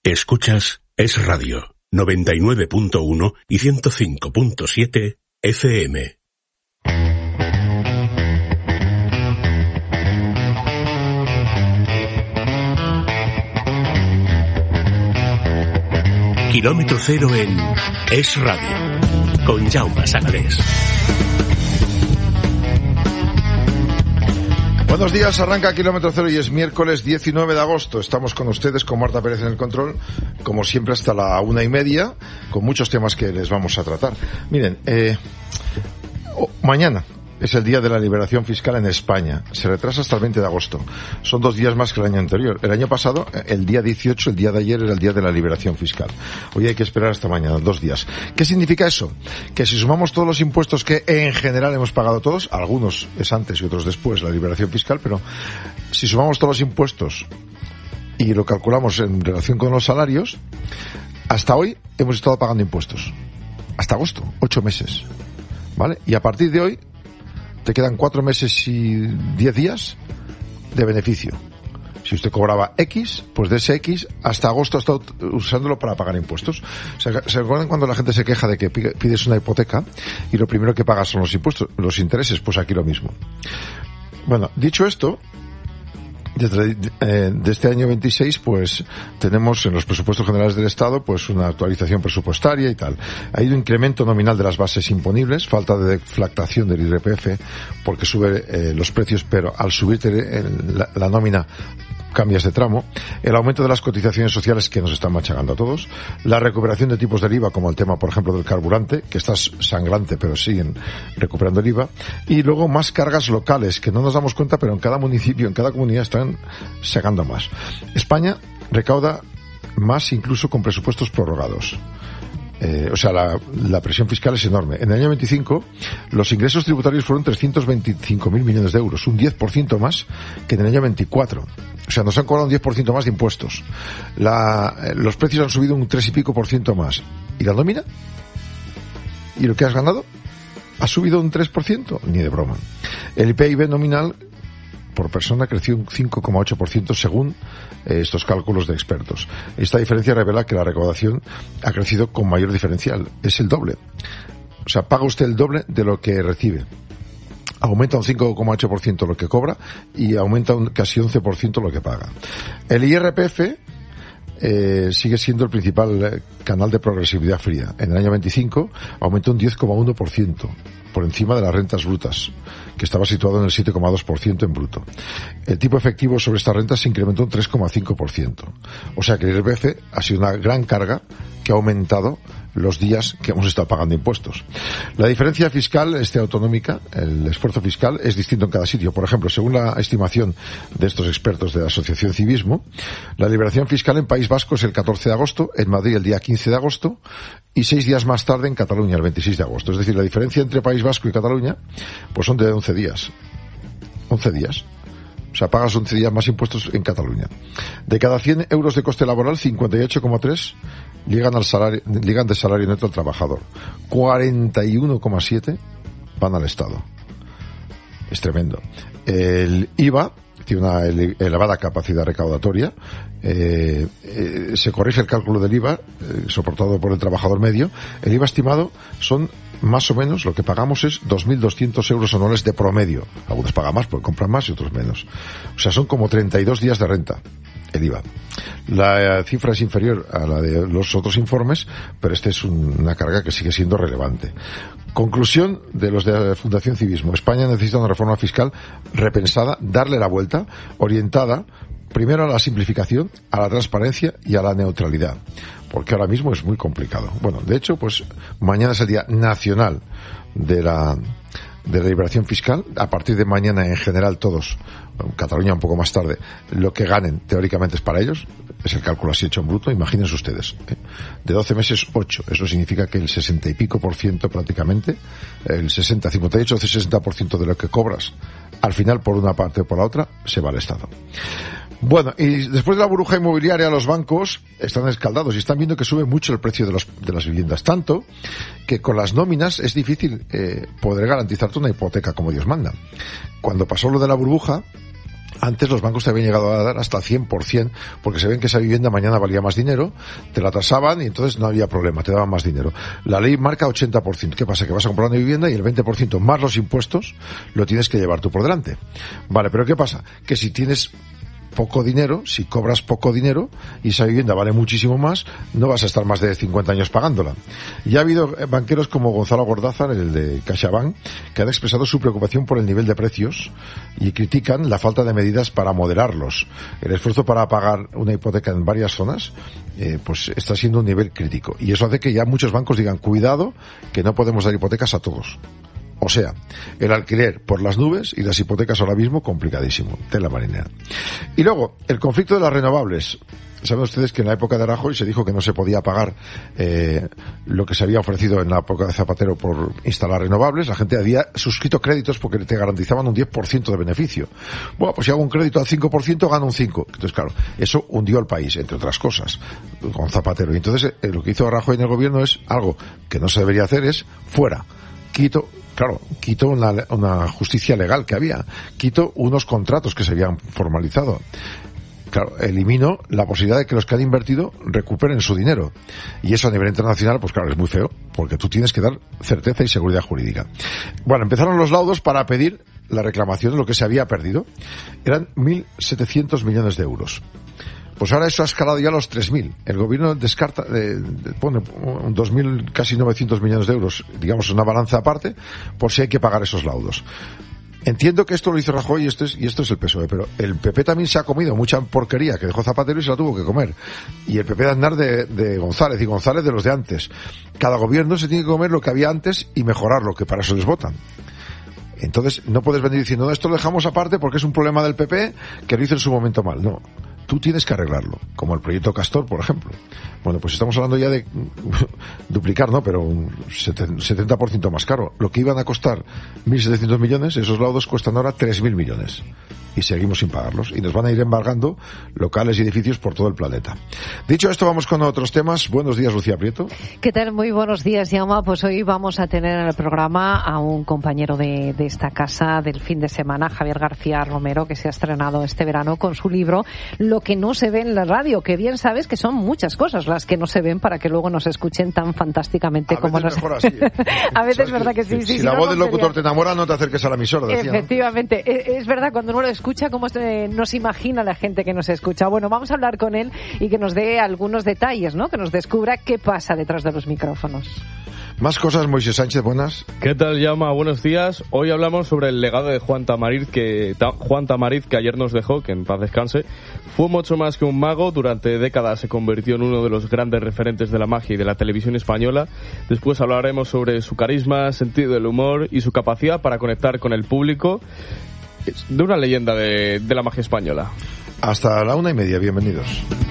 Escuchas Es Radio, 99.1 y 105.7 FM. Kilómetro cero en Es Radio, con Jaume Sagalés. Buenos días, arranca Kilómetro Cero y es miércoles 19 de agosto. Estamos con ustedes, con Marta Pérez en el control, como siempre hasta la 1:30, con muchos temas que les vamos a tratar. Miren, mañana es el día de la liberación fiscal en España. Se retrasa hasta el 20 de agosto. Son 2 días más que el año anterior. El año pasado, el día 18, el día de ayer, era el día de la liberación fiscal. Hoy hay que esperar hasta mañana, 2 días. ¿Qué significa eso? Que si sumamos todos los impuestos que en general hemos pagado todos, algunos es antes y otros después la liberación fiscal, pero si sumamos todos los impuestos y lo calculamos en relación con los salarios, hasta hoy hemos estado pagando impuestos. Hasta agosto, 8 meses. ¿Vale? Y a partir de hoy te quedan 4 meses y 10 días de beneficio. Si usted cobraba X, pues de ese X hasta agosto ha estado usándolo para pagar impuestos. ¿Se acuerdan cuando la gente se queja de que pides una hipoteca y lo primero que pagas son los impuestos, los intereses? Pues aquí lo mismo. Bueno, dicho esto, de este año 26, pues tenemos en los presupuestos generales del Estado pues una actualización presupuestaria y tal. Ha ido incremento nominal de las bases imponibles, falta de deflactación del IRPF porque sube los precios, pero al subirte la nómina cambias de tramo, el aumento de las cotizaciones sociales que nos están machacando a todos, la recuperación de tipos del IVA, como el tema, por ejemplo, del carburante, que está sangrante, pero siguen recuperando el IVA, y luego más cargas locales, que no nos damos cuenta, pero en cada municipio, en cada comunidad están sacando más. España recauda más incluso con presupuestos prorrogados. La presión fiscal es enorme. En el año 25, los ingresos tributarios fueron 325.000 millones de euros, un 10% más que en el año 24. O sea, nos han cobrado un 10% más de impuestos. Los precios han subido un 3 y pico % más. ¿Y la nómina? ¿Y lo que has ganado? ¿Ha subido un 3%? Ni de broma. El PIB nominal por persona creció un 5,8% según estos cálculos de expertos. Esta diferencia revela que la recaudación ha crecido con mayor diferencial. Es el doble. O sea, paga usted el doble de lo que recibe. Aumenta un 5,8% lo que cobra y aumenta casi 11% lo que paga. El IRPF sigue siendo el principal canal de progresividad fría. En el año 25 aumentó un 10,1%, por encima de las rentas brutas, que estaba situado en el 7,2% en bruto. El tipo efectivo sobre estas rentas se incrementó un 3,5%. O sea que el IRPF ha sido una gran carga que ha aumentado los días que hemos estado pagando impuestos. La diferencia fiscal autonómica, el esfuerzo fiscal, es distinto en cada sitio. Por ejemplo, según la estimación de estos expertos de la Asociación Civismo, la liberación fiscal en País Vasco es el 14 de agosto, en Madrid el día 15 de agosto y 6 días más tarde en Cataluña, el 26 de agosto. Es decir, la diferencia entre País Vasco y Cataluña pues son de 11 días. 11 días. O sea, pagas 11 días más impuestos en Cataluña. De cada 100 euros de coste laboral, 58,3 llegan de salario neto al trabajador. 41,7 van al Estado. Es tremendo. El IVA tiene una elevada capacidad recaudatoria. Se corrige el cálculo del IVA, soportado por el trabajador medio. El IVA estimado son más o menos, lo que pagamos es 2.200 euros anuales de promedio. Algunos pagan más porque compran más y otros menos. O sea, son como 32 días de renta el IVA. La cifra es inferior a la de los otros informes, pero esta es una carga que sigue siendo relevante. Conclusión de los de la Fundación Civismo. España necesita una reforma fiscal repensada, darle la vuelta, orientada primero a la simplificación, a la transparencia y a la neutralidad, porque ahora mismo es muy complicado. Bueno, de hecho, pues mañana es el Día Nacional de la liberación fiscal. A partir de mañana, en general, todos, Cataluña un poco más tarde, lo que ganen teóricamente es para ellos. Es el cálculo así hecho en bruto. Imagínense ustedes, de 12 meses, 8. Eso significa que el 60 y pico % prácticamente, el 60, 58, 60% de lo que cobras, al final, por una parte o por la otra, se va al Estado. Bueno, y después de la burbuja inmobiliaria, los bancos están escaldados y están viendo que sube mucho el precio de las viviendas. Tanto que con las nóminas es difícil poder garantizarte una hipoteca como Dios manda. Cuando pasó lo de la burbuja, Antes los bancos te habían llegado a dar hasta 100%, porque se ven que esa vivienda mañana valía más dinero, te la tasaban y entonces no había problema, te daban más dinero. La ley marca 80%. ¿Qué pasa? Que vas a comprar una vivienda y el 20% más los impuestos lo tienes que llevar tú por delante. Vale, pero ¿qué pasa? Que si tienes poco dinero, si cobras poco dinero y esa vivienda vale muchísimo más, no vas a estar más de 50 años pagándola. Ya ha habido banqueros como Gonzalo Gordázar, el de CaixaBank, que han expresado su preocupación por el nivel de precios y critican la falta de medidas para moderarlos. El esfuerzo para pagar una hipoteca en varias zonas pues está siendo un nivel crítico, y eso hace que ya muchos bancos digan cuidado, que no podemos dar hipotecas a todos. O sea, el alquiler por las nubes y las hipotecas ahora mismo complicadísimo, tela marinera. Y luego, el conflicto de las renovables. Saben ustedes que en la época de Rajoy se dijo que no se podía pagar lo que se había ofrecido en la época de Zapatero por instalar renovables. La gente había suscrito créditos porque te garantizaban un 10% de beneficio. Bueno, pues si hago un crédito al 5%, gano un 5%. Entonces, claro, eso hundió al país, entre otras cosas, con Zapatero. Y entonces lo que hizo Rajoy en el gobierno es algo que no se debería hacer, es fuera. Quito una justicia legal que había, quito unos contratos que se habían formalizado. Claro, elimino la posibilidad de que los que han invertido recuperen su dinero. Y eso a nivel internacional, pues claro, es muy feo, porque tú tienes que dar certeza y seguridad jurídica. Bueno, empezaron los laudos para pedir la reclamación de lo que se había perdido. Eran 1.700 millones de euros. Pues ahora eso ha escalado ya a los 3.000. El gobierno descarta, pone 2.000, casi 900 millones de euros, digamos, una balanza aparte, por si hay que pagar esos laudos. Entiendo que esto lo hizo Rajoy y esto es el PSOE, pero el PP también se ha comido mucha porquería que dejó Zapatero y se la tuvo que comer. Y el PP de Aznar de González, y González de los de antes. Cada gobierno se tiene que comer lo que había antes y mejorarlo, que para eso les votan. Entonces no puedes venir diciendo, no, esto lo dejamos aparte porque es un problema del PP que lo hizo en su momento mal. No. Tú tienes que arreglarlo, como el proyecto Castor, por ejemplo. Bueno, pues estamos hablando ya de duplicar, ¿no? Pero un 70% más caro. Lo que iban a costar 1.700 millones, esos laudos cuestan ahora 3.000 millones. Y seguimos sin pagarlos. Y nos van a ir embargando locales y edificios por todo el planeta. Dicho esto, vamos con otros temas. Buenos días, Lucía Prieto. ¿Qué tal? Muy buenos días, Jaume. Pues hoy vamos a tener en el programa a un compañero de esta casa del fin de semana, Javier García Romero, que se ha estrenado este verano con su libro Lo que no se ve en la radio, que bien sabes que son muchas cosas las que no se ven para que luego nos escuchen tan fantásticamente como nos... A veces es verdad que sí. Si la voz del locutor te enamora, no te acerques a la emisora, decía, efectivamente, ¿no? Es verdad, cuando uno lo escucha, cómo nos imagina la gente que nos escucha. Bueno, vamos a hablar con él y que nos dé algunos detalles, ¿no? Que nos descubra qué pasa detrás de los micrófonos. Más cosas, Moisés Sánchez, buenas. ¿Qué tal, Jaume? Buenos días. Hoy hablamos sobre el legado de Juan Tamariz, que ayer nos dejó, que en paz descanse. Fue mucho más que un mago. Durante décadas se convirtió en uno de los grandes referentes de la magia y de la televisión española. Después hablaremos sobre su carisma, sentido del humor y su capacidad para conectar con el público. De una leyenda de la magia española. Hasta la 1:30, bienvenidos.